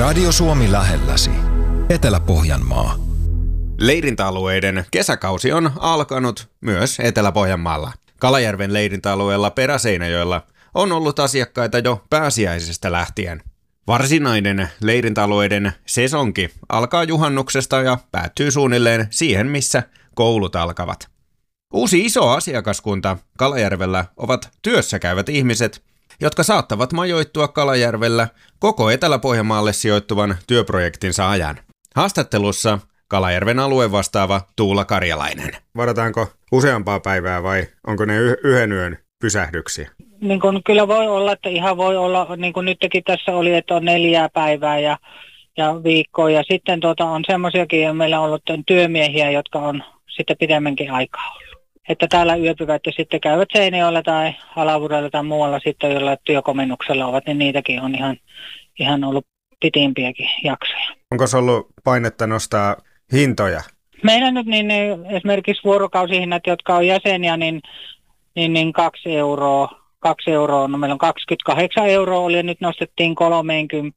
Radio Suomi lähelläsi. Etelä-Pohjanmaa. Leirintäalueiden kesäkausi on alkanut myös Etelä-Pohjanmaalla. Kalajärven leirintäalueella Peräseinäjoella on ollut asiakkaita jo pääsiäisestä lähtien. Varsinainen leirintäalueiden sesonki alkaa juhannuksesta ja päättyy suunnilleen siihen, missä koulut alkavat. Uusi iso asiakaskunta Kalajärvellä ovat työssäkäyvät ihmiset, jotka saattavat majoittua Kalajärvellä koko Etelä-Pohjanmaalle sijoittuvan työprojektinsa ajan. Haastattelussa Kalajärven alueen vastaava Tuula Karjalainen. Varataanko useampaa päivää vai onko ne yhden yön pysähdyksiä? Niin kun kyllä voi olla, että ihan voi olla, niin kuin nytkin tässä oli, että on 4 päivää ja viikkoa. Ja sitten on semmoisiakin, ja meillä on ollut työmiehiä, jotka on sitten pidemmänkin aikaa ollut. Että täällä yöpyvät ja sitten käyvät Seinäjoella tai Alavudella tai muualla sitten, joilla työkomennuksella ovat, niin niitäkin on ihan ollut pitimpiäkin jaksoja. Onko se ollut painetta nostaa hintoja? Meillä nyt niin esimerkiksi vuorokausihinnat, jotka on jäseniä, niin 2 euroa. 2 euroa, no meillä on 28 euroa oli ja nyt nostettiin 30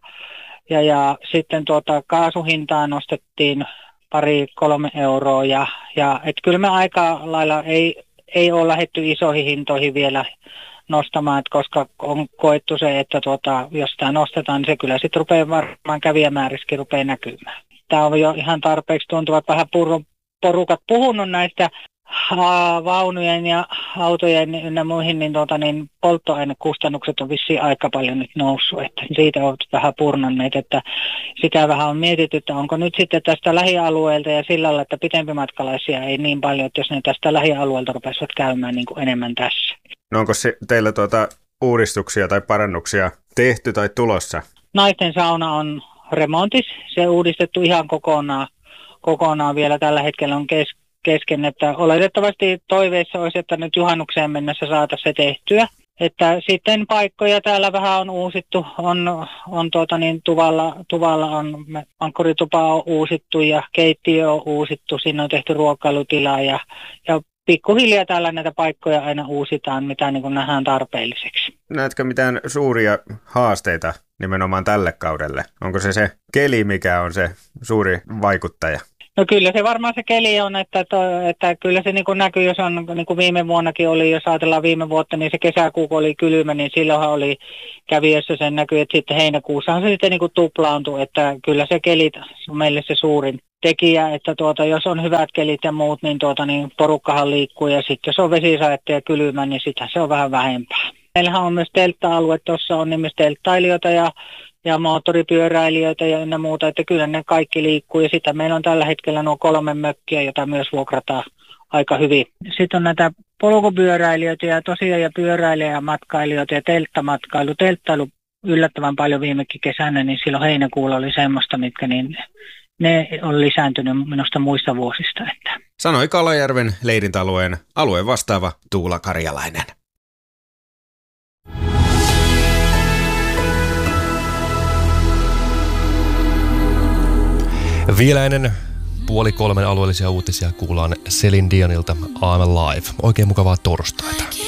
ja sitten kaasuhintaa nostettiin 2-3 euroa ja et kyllä me aika lailla ei ole lähdetty isoihin hintoihin vielä nostamaan, koska on koettu se, että jos sitä nostetaan, niin se kyllä sitten rupeaa varmaan kävijämäärissäkin rupeaa näkymään. Tämä on jo ihan tarpeeksi, tuntuvat vähän porukat puhunut näistä vaunujen ja autojen ja muihin, niin polttoainekustannukset on vissiin aika paljon nyt noussut, että siitä ovat vähän purnanneet, että sitä vähän on mietitty, että onko nyt sitten tästä lähialueelta ja sillä lailla, että pitempimatkalaisia ei niin paljon, että jos ne tästä lähialueelta rupesivat käymään niin kuin enemmän tässä. No onko teillä uudistuksia tai parannuksia tehty tai tulossa? Naisten sauna on remontissa, se on uudistettu ihan kokonaan vielä tällä hetkellä on kesken, että oletettavasti toiveissa olisi, että nyt juhannukseen mennessä saataisiin se tehtyä. Että sitten paikkoja täällä vähän on uusittu, tuvalla on ankkuritupa on uusittu ja keittiö on uusittu, siinä on tehty ruokailutila ja pikkuhiljaa täällä näitä paikkoja aina uusitaan, mitä niin kuin nähdään tarpeelliseksi. Näetkö mitään suuria haasteita nimenomaan tälle kaudelle? Onko se keli, mikä on se suuri vaikuttaja? No kyllä se varmaan se keli on, että kyllä se niin kuin näkyy, jos on niin kuin viime vuonnakin oli, jos ajatellaan viime vuotta, niin se kesäkuu oli kylmä, niin silloinhan oli kävijössä sen näkyy, että sitten heinäkuussahan se sitten niin kuin tuplaantui, että kyllä se kelit on meille se suurin tekijä, että jos on hyvät kelit ja muut, niin porukkahan liikkuu ja sitten jos on vesisaetta ja kylmä, niin sitten se on vähän vähempää. Meillähän on myös teltta-alue, tuossa on niin myös telttailijoita ja moottoripyöräilijöitä ja ynnä muuta, että kyllä ne kaikki liikkuu. Ja sitten meillä on tällä hetkellä nuo 3 mökkiä, jota myös vuokrataan aika hyvin. Sitten on näitä polkupyöräilijöitä ja tosiaan ja pyöräilijä ja matkailijoita ja telttamatkailu. Telttailu yllättävän paljon viimekin kesänä, niin silloin heinäkuulla oli semmoista, mitkä niin ne on lisääntynyt minusta muista vuosista. Että. Sanoi Kalajärven leirintäalueen alueen vastaava Tuula Karjalainen. Vielä ennen 2:30 alueellisia uutisia kuullaan Celine Dionilta I'm Alive. Oikein mukavaa torstaita.